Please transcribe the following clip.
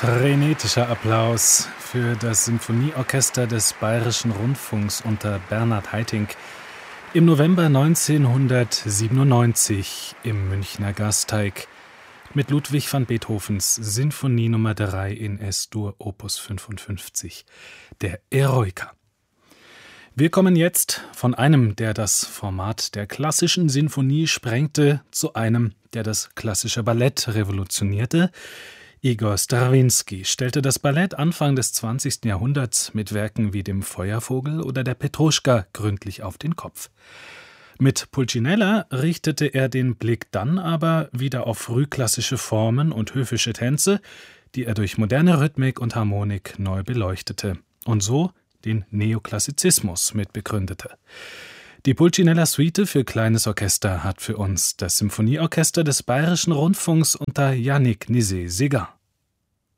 Frenetischer Applaus für das Symphonieorchester des Bayerischen Rundfunks unter Bernhard Haitink im November 1997 im Münchner Gasteig mit Ludwig van Beethovens Sinfonie Nummer 3 in S-Dur Opus 55, der Eroica. Wir kommen jetzt von einem, der das Format der klassischen Sinfonie sprengte, zu einem, der das klassische Ballett revolutionierte. Igor Strawinski stellte das Ballett Anfang des 20. Jahrhunderts mit Werken wie dem Feuervogel oder der Petruschka gründlich auf den Kopf. Mit Pulcinella richtete er den Blick dann aber wieder auf frühklassische Formen und höfische Tänze, die er durch moderne Rhythmik und Harmonik neu beleuchtete und so den Neoklassizismus mitbegründete. Die Pulcinella-Suite für kleines Orchester hat für uns das Symphonieorchester des Bayerischen Rundfunks unter Yannick Nizet-Séguin.